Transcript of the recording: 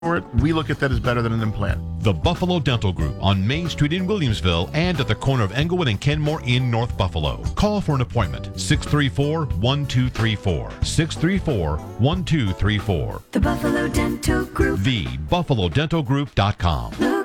for it, we look at that as better than an implant. The Buffalo Dental Group on Main Street in Williamsville and at the corner of Englewood and Kenmore in North Buffalo. Call for an appointment, 634-1234. 634-1234. The Buffalo Dental Group. TheBuffaloDentalGroup.com.